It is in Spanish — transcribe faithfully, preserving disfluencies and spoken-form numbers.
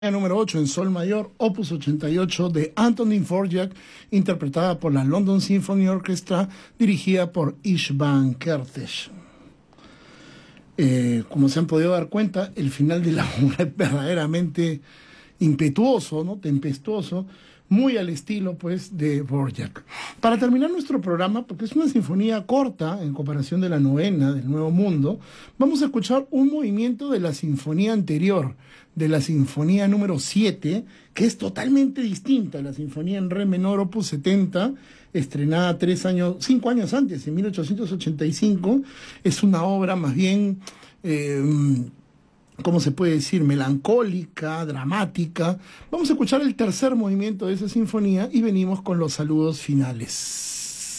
Número ocho en sol mayor, opus ochenta y ocho de Antonín Dvorak, interpretada por la London Symphony Orchestra, dirigida por István Kertész. Eh, como se han podido dar cuenta, el final de la obra es verdaderamente impetuoso, ¿no? Tempestuoso, muy al estilo, pues, de Dvorak. Para terminar nuestro programa, porque es una sinfonía corta en comparación de la novena del Nuevo Mundo, vamos a escuchar un movimiento de la sinfonía anterior, de la sinfonía número siete, que es totalmente distinta a la sinfonía en re menor opus setenta, estrenada tres años, cinco años antes, en mil ochocientos ochenta y cinco. Es una obra más bien, eh, ¿cómo se puede decir?, melancólica, dramática. Vamos a escuchar el tercer movimiento de esa sinfonía y venimos con los saludos finales.